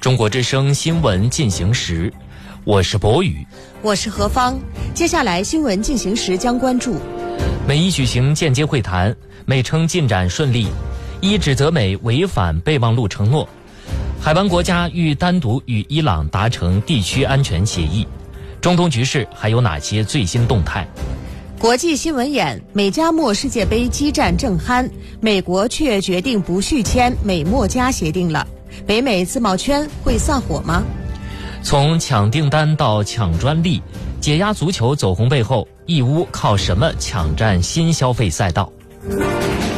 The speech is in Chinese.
中国之声新闻进行时，我是博宇， 我是何芳。接下来新闻进行时将关注： 美伊举行间接会谈，美称进展顺利，伊指责美违反备忘录承诺；海湾国家欲单独与伊朗达成地区安全协议。中东局势还有哪些最新动态？ 国际新闻眼：美加墨世界杯激战正酣，美国却决定不续签美墨加协定了。北美自贸圈会散伙吗？ 从抢订单到抢专利，解压足球走红背后，义乌靠什么抢占新消费赛道？